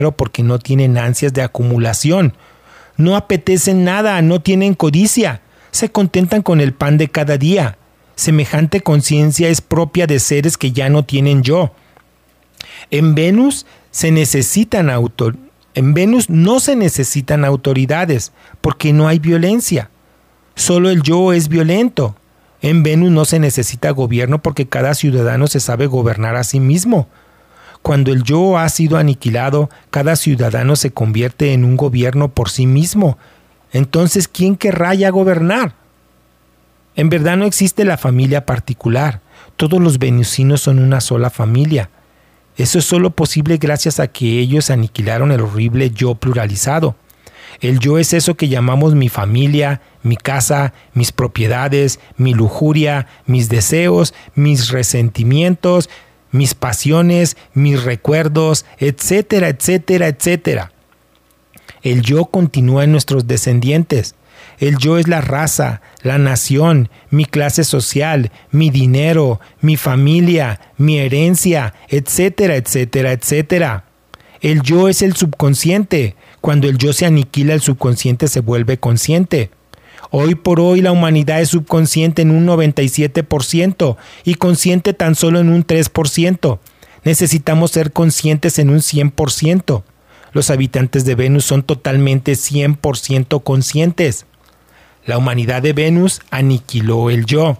porque no tienen ansias de acumulación. No apetecen nada, no tienen codicia, se contentan con el pan de cada día. Semejante conciencia es propia de seres que ya no tienen yo. En Venus no se necesitan autoridades, porque no hay violencia. Solo el yo es violento. En Venus no se necesita gobierno porque cada ciudadano se sabe gobernar a sí mismo. Cuando el yo ha sido aniquilado, cada ciudadano se convierte en un gobierno por sí mismo. Entonces, ¿quién querrá ya gobernar? En verdad no existe la familia particular. Todos los venusinos son una sola familia. Eso es solo posible gracias a que ellos aniquilaron el horrible yo pluralizado. El yo es eso que llamamos mi familia, mi casa, mis propiedades, mi lujuria, mis deseos, mis resentimientos, mis pasiones, mis recuerdos, etcétera, etcétera, etcétera. El yo continúa en nuestros descendientes. El yo es la raza, la nación, mi clase social, mi dinero, mi familia, mi herencia, etcétera, etcétera, etcétera. El yo es el subconsciente. Cuando el yo se aniquila, el subconsciente se vuelve consciente. Hoy por hoy la humanidad es subconsciente en un 97% y consciente tan solo en un 3%. Necesitamos ser conscientes en un 100%. Los habitantes de Venus son totalmente 100% conscientes. La humanidad de Venus aniquiló el yo.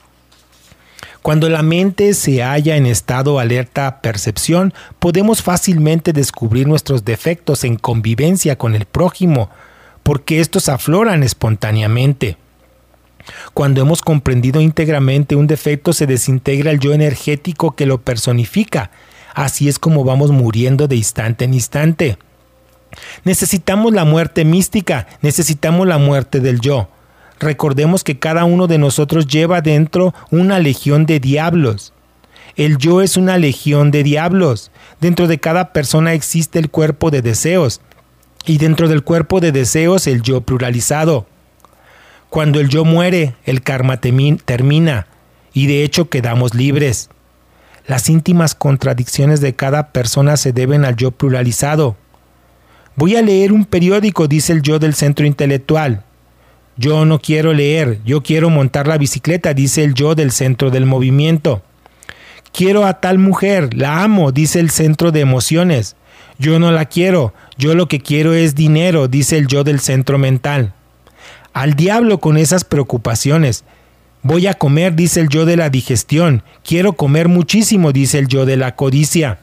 Cuando la mente se halla en estado alerta percepción, podemos fácilmente descubrir nuestros defectos en convivencia con el prójimo, porque estos afloran espontáneamente. Cuando hemos comprendido íntegramente un defecto, se desintegra el yo energético que lo personifica. Así es como vamos muriendo de instante en instante. Necesitamos la muerte mística, necesitamos la muerte del yo. Recordemos que cada uno de nosotros lleva dentro una legión de diablos. El yo es una legión de diablos. Dentro de cada persona existe el cuerpo de deseos. Y dentro del cuerpo de deseos el yo pluralizado. Cuando el yo muere, el karma termina. Y de hecho quedamos libres. Las íntimas contradicciones de cada persona se deben al yo pluralizado. Voy a leer un periódico, dice el yo del centro intelectual. Yo no quiero leer, yo quiero montar la bicicleta, dice el yo del centro del movimiento. Quiero a tal mujer, la amo, dice el centro de emociones. Yo no la quiero, yo lo que quiero es dinero, dice el yo del centro mental. Al diablo con esas preocupaciones. Voy a comer, dice el yo de la digestión. Quiero comer muchísimo, dice el yo de la codicia.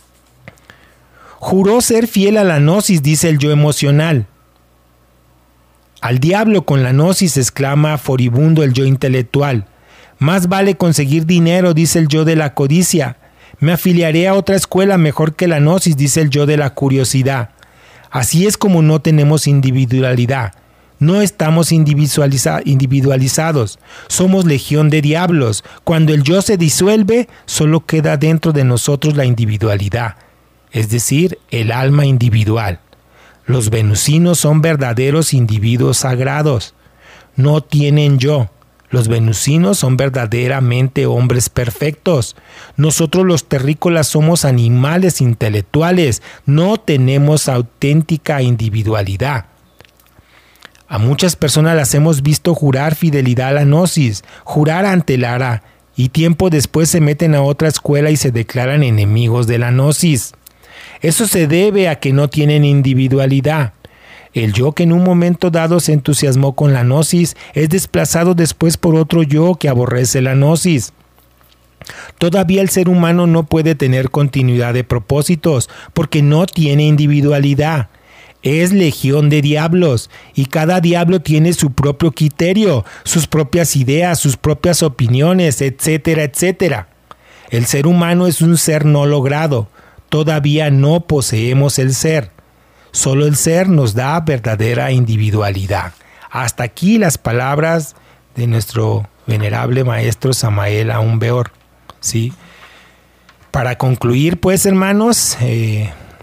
Juró ser fiel a la gnosis, dice el yo emocional. Al diablo con la gnosis, exclama furibundo el yo intelectual. Más vale conseguir dinero, dice el yo de la codicia. Me afiliaré a otra escuela mejor que la gnosis, dice el yo de la curiosidad. Así es como no tenemos individualidad. No estamos individualizados. Somos legión de diablos. Cuando el yo se disuelve, solo queda dentro de nosotros la individualidad, es decir, el alma individual. Los venusinos son verdaderos individuos sagrados. No tienen yo. Los venusinos son verdaderamente hombres perfectos. Nosotros los terrícolas somos animales intelectuales. No tenemos auténtica individualidad. A muchas personas las hemos visto jurar fidelidad a la gnosis, jurar ante el Ara, y tiempo después se meten a otra escuela y se declaran enemigos de la gnosis. Eso se debe a que no tienen individualidad. El yo que en un momento dado se entusiasmó con la gnosis es desplazado después por otro yo que aborrece la gnosis. Todavía el ser humano no puede tener continuidad de propósitos porque no tiene individualidad. Es legión de diablos y cada diablo tiene su propio criterio, sus propias ideas, sus propias opiniones, etcétera, etcétera. El ser humano es un ser no logrado. Todavía no poseemos el ser. Solo el ser nos da verdadera individualidad. Hasta aquí las palabras de nuestro venerable maestro Samael Aun Weor, ¿sí? Para concluir, pues, hermanos,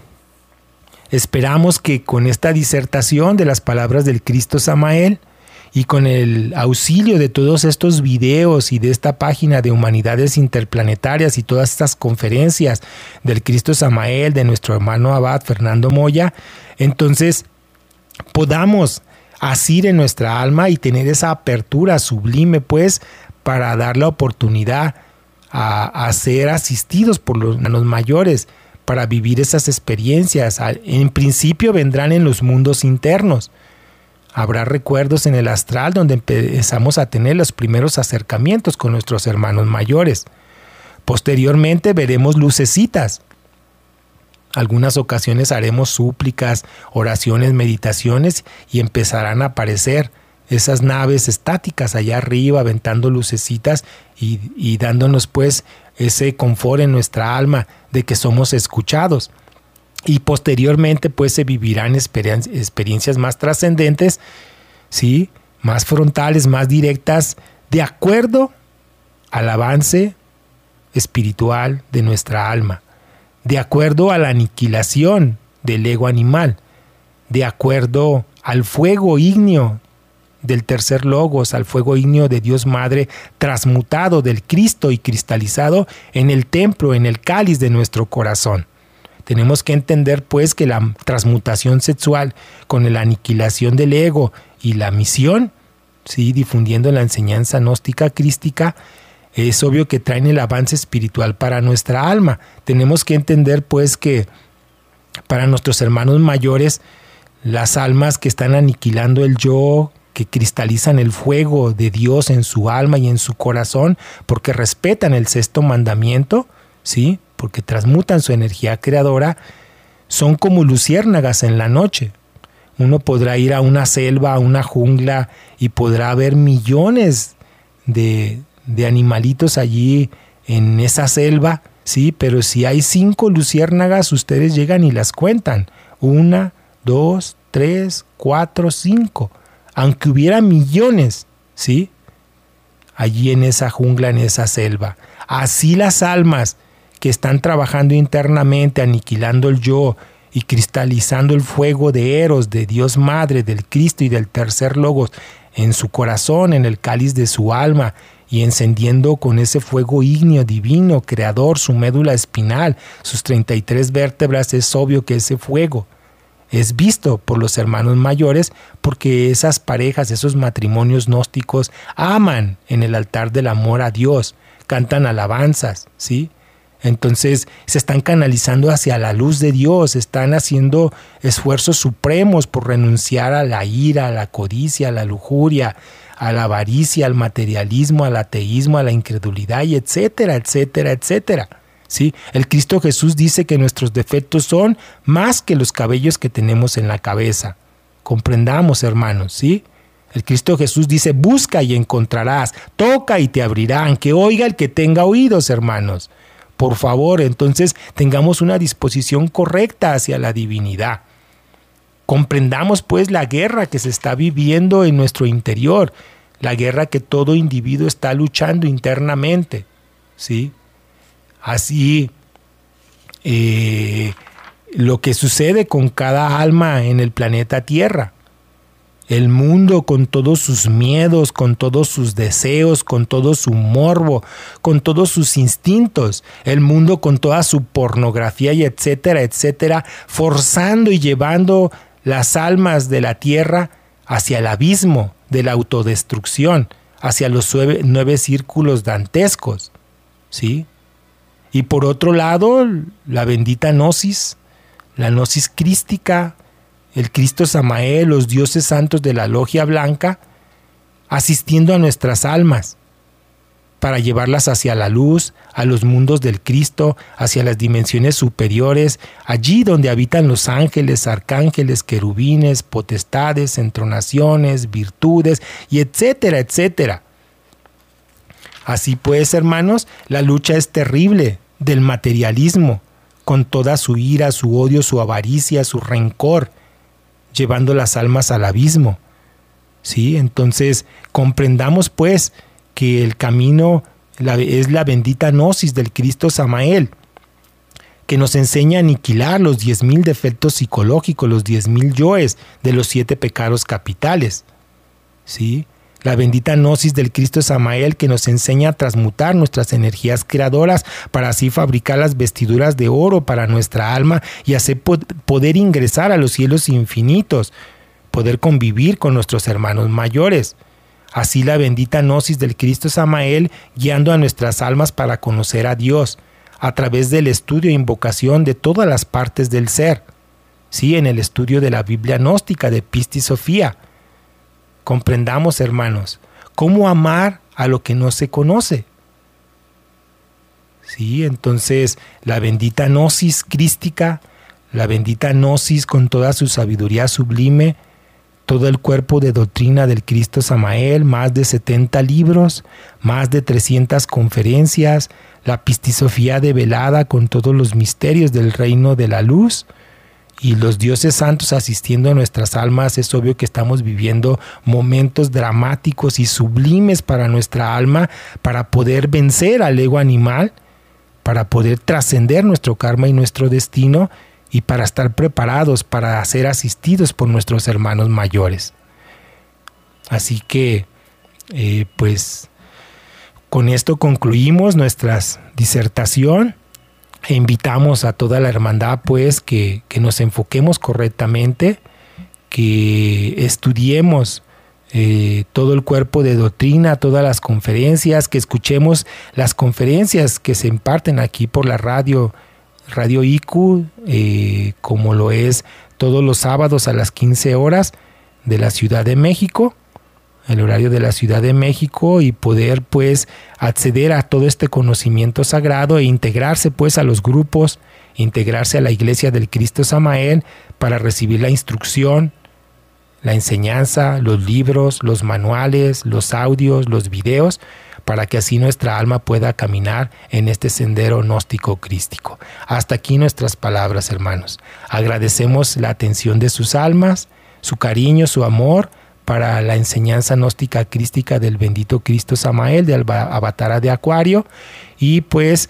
esperamos que con esta disertación de las palabras del Cristo Samael Y con el auxilio de todos estos videos y de esta página de Humanidades Interplanetarias y todas estas conferencias del Cristo Samael, de nuestro hermano Abad Fernando Moya, entonces podamos asir en nuestra alma y tener esa apertura sublime, pues, para dar la oportunidad a ser asistidos por los hermanos mayores, para vivir esas experiencias. En principio vendrán en los mundos internos. Habrá recuerdos en el astral donde empezamos a tener los primeros acercamientos con nuestros hermanos mayores. Posteriormente veremos lucecitas. Algunas ocasiones haremos súplicas, oraciones, meditaciones y empezarán a aparecer esas naves estáticas allá arriba aventando lucecitas y dándonos pues ese confort en nuestra alma de que somos escuchados. Y posteriormente pues se vivirán experiencias más trascendentes, ¿sí? Más frontales, más directas, de acuerdo al avance espiritual de nuestra alma, de acuerdo a la aniquilación del ego animal, de acuerdo al fuego ígneo del tercer logos, al fuego ígneo de Dios Madre, transmutado del Cristo y cristalizado en el templo, en el cáliz de nuestro corazón. Tenemos que entender pues que la transmutación sexual con la aniquilación del ego y la misión, ¿sí? Difundiendo la enseñanza gnóstica crística, es obvio que traen el avance espiritual para nuestra alma. Tenemos que entender pues que para nuestros hermanos mayores, las almas que están aniquilando el yo, que cristalizan el fuego de Dios en su alma y en su corazón, porque respetan el sexto mandamiento, ¿sí? Porque transmutan su energía creadora, son como luciérnagas en la noche. Uno podrá ir a una selva, a una jungla, y podrá ver millones de animalitos allí en esa selva, ¿sí? Pero si hay 5 luciérnagas, ustedes llegan y las cuentan. 1, 2, 3, 4, 5. Aunque hubiera millones, ¿sí? Allí en esa jungla, en esa selva. Así las almas que están trabajando internamente, aniquilando el yo y cristalizando el fuego de Eros, de Dios Madre, del Cristo y del tercer logos en su corazón, en el cáliz de su alma, y encendiendo con ese fuego ígneo divino, creador, su médula espinal, sus 33 vértebras, es obvio que ese fuego es visto por los hermanos mayores, porque esas parejas, esos matrimonios gnósticos aman en el altar del amor a Dios, cantan alabanzas, ¿sí? Entonces se están canalizando hacia la luz de Dios, están haciendo esfuerzos supremos por renunciar a la ira, a la codicia, a la lujuria, a la avaricia, al materialismo, al ateísmo, a la incredulidad, y etcétera, etcétera, etcétera. ¿Sí? El Cristo Jesús dice que nuestros defectos son más que los cabellos que tenemos en la cabeza. Comprendamos, hermanos, ¿sí? El Cristo Jesús dice: busca y encontrarás, toca y te abrirán, que oiga el que tenga oídos, hermanos. Por favor, entonces tengamos una disposición correcta hacia la divinidad. Comprendamos pues la guerra que se está viviendo en nuestro interior, la guerra que todo individuo está luchando internamente, ¿sí? Así, lo que sucede con cada alma en el planeta Tierra. El mundo con todos sus miedos, con todos sus deseos, con todo su morbo, con todos sus instintos. El mundo con toda su pornografía y etcétera, etcétera, forzando y llevando las almas de la Tierra hacia el abismo de la autodestrucción, hacia los 9 círculos dantescos, ¿sí? Y por otro lado, la bendita gnosis, la gnosis crística, el Cristo Samael, los dioses santos de la logia blanca, asistiendo a nuestras almas para llevarlas hacia la luz, a los mundos del Cristo, hacia las dimensiones superiores, allí donde habitan los ángeles, arcángeles, querubines, potestades, entronaciones, virtudes, y etcétera, etcétera. Así pues, hermanos, la lucha es terrible del materialismo, con toda su ira, su odio, su avaricia, su rencor, llevando las almas al abismo. ¿Sí? Entonces, comprendamos pues que el camino es la bendita gnosis del Cristo Samael, que nos enseña a aniquilar los 10,000 defectos psicológicos, los 10,000 yoes de los 7 pecados capitales. ¿sí? La bendita gnosis del Cristo Samael que nos enseña a transmutar nuestras energías creadoras para así fabricar las vestiduras de oro para nuestra alma y así poder ingresar a los cielos infinitos, poder convivir con nuestros hermanos mayores. Así la bendita gnosis del Cristo Samael guiando a nuestras almas para conocer a Dios a través del estudio e invocación de todas las partes del ser. Sí, en el estudio de la Biblia gnóstica de Pistis Sophia. Comprendamos, hermanos, cómo amar a lo que no se conoce. Sí, entonces la bendita gnosis crística, la bendita gnosis con toda su sabiduría sublime, todo el cuerpo de doctrina del Cristo Samael, más de 70 libros, más de 300 conferencias, la pistisofía develada con todos los misterios del reino de la luz y los dioses santos asistiendo a nuestras almas. Es obvio que estamos viviendo momentos dramáticos y sublimes para nuestra alma, para poder vencer al ego animal, para poder trascender nuestro karma y nuestro destino, y para estar preparados para ser asistidos por nuestros hermanos mayores. Así que, pues, con esto concluimos nuestra disertación e invitamos a toda la hermandad, pues, que nos enfoquemos correctamente, que estudiemos todo el cuerpo de doctrina, todas las conferencias, que escuchemos las conferencias que se imparten aquí por la Radio IQ, como lo es todos los sábados a las 15 horas de la Ciudad de México, el horario de la Ciudad de México, y poder pues acceder a todo este conocimiento sagrado e integrarse pues a los grupos, integrarse a la Iglesia del Cristo Samael para recibir la instrucción, la enseñanza, los libros, los manuales, los audios, los videos, para que así nuestra alma pueda caminar en este sendero gnóstico crístico. Hasta aquí nuestras palabras, hermanos. Agradecemos la atención de sus almas, su cariño, su amor para la enseñanza gnóstica crística del bendito Cristo Samael, del Avatara de Acuario, y pues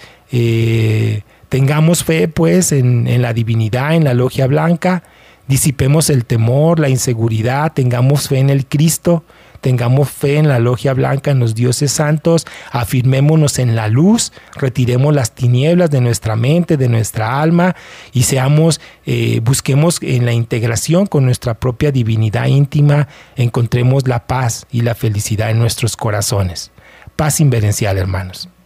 tengamos fe pues en la divinidad, en la logia blanca, disipemos el temor, la inseguridad, tengamos fe en el Cristo, tengamos fe en la logia blanca, en los dioses santos, afirmémonos en la luz, retiremos las tinieblas de nuestra mente, de nuestra alma, y busquemos en la integración con nuestra propia divinidad íntima, encontremos la paz y la felicidad en nuestros corazones. Paz inverencial, hermanos.